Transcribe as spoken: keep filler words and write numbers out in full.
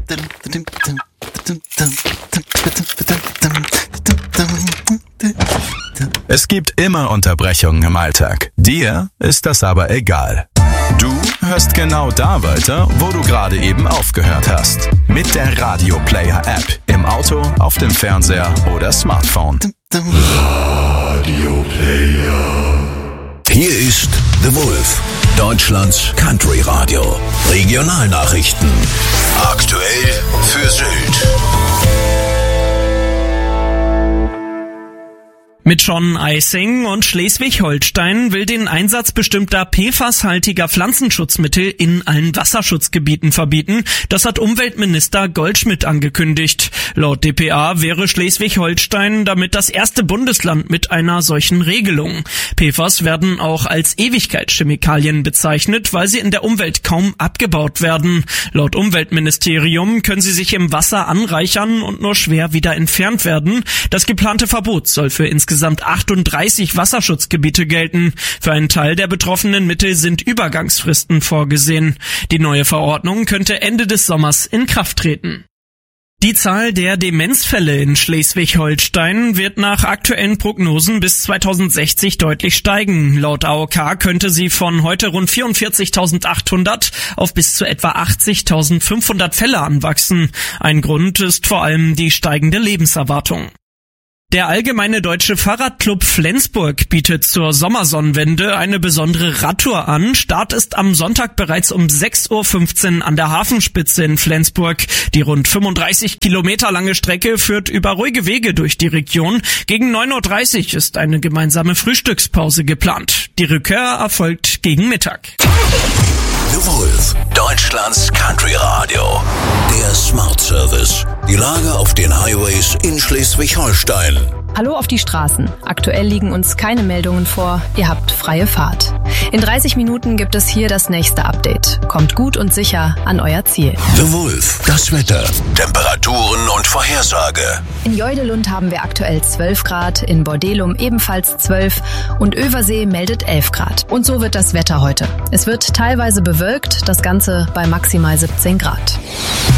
Es gibt immer Unterbrechungen im Alltag. Dir ist das aber egal. Du hörst genau da weiter, wo du gerade eben aufgehört hast. Mit der Radio Player App. Im Auto, auf dem Fernseher oder Smartphone. Radio Player. Hier ist The Wolf, Deutschlands Country Radio. Regionalnachrichten. Aktuell für Sylt. Mit John Eising und Schleswig-Holstein will den Einsatz bestimmter P F A S-haltiger Pflanzenschutzmittel in allen Wasserschutzgebieten verbieten. Das hat Umweltminister Goldschmidt angekündigt. Laut D P A wäre Schleswig-Holstein damit das erste Bundesland mit einer solchen Regelung. P F A S werden auch als Ewigkeitschemikalien bezeichnet, weil sie in der Umwelt kaum abgebaut werden. Laut Umweltministerium können sie sich im Wasser anreichern und nur schwer wieder entfernt werden. Das geplante Verbot soll für insgesamt achtunddreißig Wasserschutzgebiete gelten. Für einen Teil der betroffenen Mittel sind Übergangsfristen vorgesehen. Die neue Verordnung könnte Ende des Sommers in Kraft treten. Die Zahl der Demenzfälle in Schleswig-Holstein wird nach aktuellen Prognosen bis zweitausendsechzig deutlich steigen. Laut A O K könnte sie von heute rund vierundvierzigtausendachthundert auf bis zu etwa achtzigtausendfünfhundert Fälle anwachsen. Ein Grund ist vor allem die steigende Lebenserwartung. Der Allgemeine Deutsche Fahrradclub Flensburg bietet zur Sommersonnenwende eine besondere Radtour an. Start ist am Sonntag bereits um sechs Uhr fünfzehn an der Hafenspitze in Flensburg. Die rund fünfunddreißig Kilometer lange Strecke führt über ruhige Wege durch die Region. Gegen neun Uhr dreißig ist eine gemeinsame Frühstückspause geplant. Die Rückkehr erfolgt gegen Mittag. The Wolf, Deutschlands Country Radio. Der Smart Service. Die Lage auf den Highways in Schleswig-Holstein. Hallo auf die Straßen. Aktuell liegen uns keine Meldungen vor. Ihr habt freie Fahrt. In dreißig Minuten gibt es hier das nächste Update. Kommt gut und sicher an euer Ziel. The Wolf, das Wetter, Temperaturen und Vorhersage. In Jeudelund haben wir aktuell zwölf Grad, in Bordelum ebenfalls zwölf und Översee meldet elf Grad. Und so wird das Wetter heute. Es wird teilweise bewölkt, das Ganze bei maximal siebzehn Grad.